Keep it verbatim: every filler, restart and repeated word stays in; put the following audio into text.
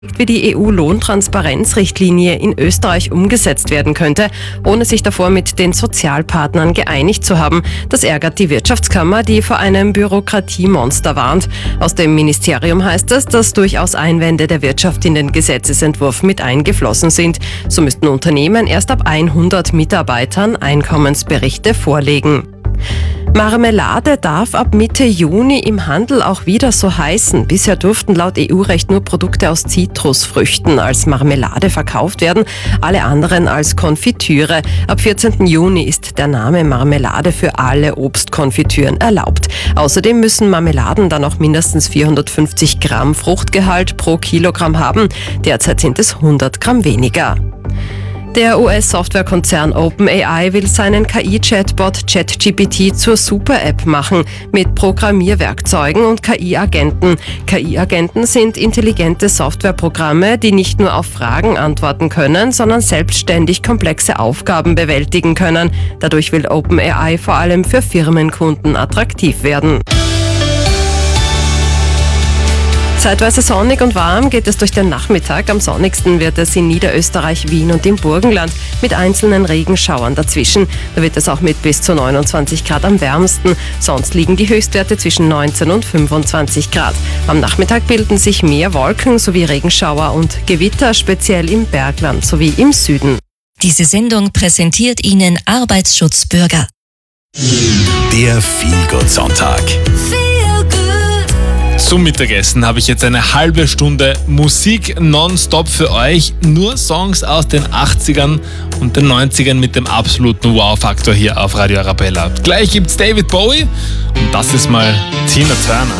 wie die E U-Lohntransparenzrichtlinie in Österreich umgesetzt werden könnte, ohne sich davor mit den Sozialpartnern geeinigt zu haben. Das ärgert die Wirtschaftskammer, die vor einem Bürokratiemonster warnt. Aus dem Ministerium heißt es, dass durchaus Einwände der Wirtschaft in den Gesetzesentwurf mit eingeflossen sind. So müssten Unternehmen erst ab hundert Mitarbeitern Einkommensberichte vorlegen. Marmelade darf ab Mitte Juni im Handel auch wieder so heißen. Bisher durften laut E U-Recht nur Produkte aus Zitrusfrüchten als Marmelade verkauft werden, alle anderen als Konfitüre. Ab vierzehnten Juni ist der Name Marmelade für alle Obstkonfitüren erlaubt. Außerdem müssen Marmeladen dann auch mindestens vierhundertfünfzig Gramm Fruchtgehalt pro Kilogramm haben. Derzeit sind es hundert Gramm weniger. Der U S-Softwarekonzern OpenAI will seinen K I-Chatbot ChatGPT zur Super-App machen, mit Programmierwerkzeugen und K I-Agenten. K I-Agenten sind intelligente Softwareprogramme, die nicht nur auf Fragen antworten können, sondern selbstständig komplexe Aufgaben bewältigen können. Dadurch will OpenAI vor allem für Firmenkunden attraktiv werden. Zeitweise sonnig und warm geht es durch den Nachmittag. Am sonnigsten wird es in Niederösterreich, Wien und im Burgenland mit einzelnen Regenschauern dazwischen. Da wird es auch mit bis zu neunundzwanzig Grad am wärmsten. Sonst liegen die Höchstwerte zwischen neunzehn und fünfundzwanzig Grad. Am Nachmittag bilden sich mehr Wolken sowie Regenschauer und Gewitter, speziell im Bergland sowie im Süden. Diese Sendung präsentiert Ihnen Arbeitsschutzbürger. Der Feel-Good-Sonntag. Zum Mittagessen habe ich jetzt eine halbe Stunde Musik nonstop für euch. Nur Songs aus den achtzigern und den neunzigern mit dem absoluten Wow-Faktor hier auf Radio Arabella. Gleich gibt's David Bowie und das ist mal Tina Turner.